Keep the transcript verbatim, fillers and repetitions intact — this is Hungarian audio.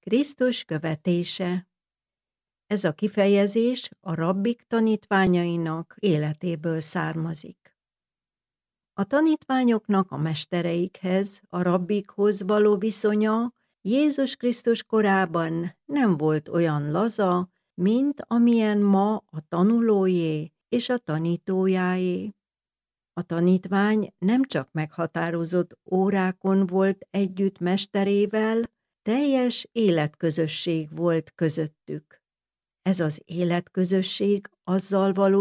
Krisztus követése. Ez a kifejezés a rabbik tanítványainak életéből származik. A tanítványoknak a mestereikhez, a rabbikhoz való viszonya Jézus Krisztus korában nem volt olyan laza, mint amilyen ma a tanulójé és a tanítójáé. A tanítvány nem csak meghatározott órákon volt együtt mesterével, teljes életközösség volt közöttük. Ez az életközösség azzal való